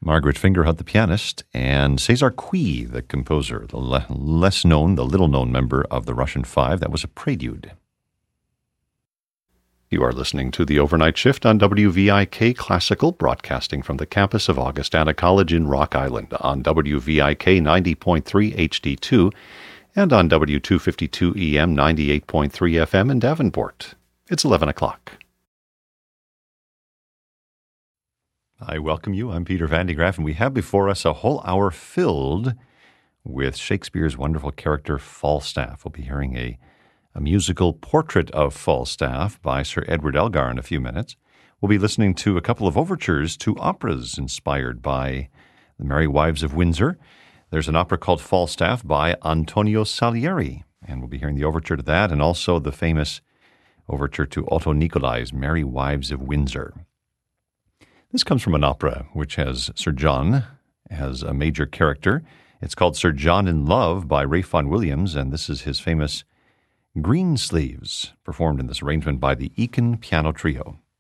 Margaret Fingerhut, the pianist, and César Cui, the composer, the little-known member of the Russian Five. That was a prelude. You are listening to the Overnight Shift on WVIK Classical, broadcasting from the campus of Augustana College in Rock Island on WVIK 90.3 HD2 and on W252 EM 98.3 FM in Davenport. It's 11 o'clock. I welcome you. I'm Peter Van de Graaff, and we have before us a whole hour filled with Shakespeare's wonderful character Falstaff. We'll be hearing a musical portrait of Falstaff by Sir Edward Elgar in a few minutes. We'll be listening to a couple of overtures to operas inspired by The Merry Wives of Windsor. There's an opera called Falstaff by Antonio Salieri, and we'll be hearing the overture to that, and also the famous overture to Otto Nicolai's Merry Wives of Windsor. This comes from an opera which has Sir John as a major character. It's called Sir John in Love by Ralph Vaughan Williams, and this is his famous Greensleeves, performed in this arrangement by the Eakin Piano Trio.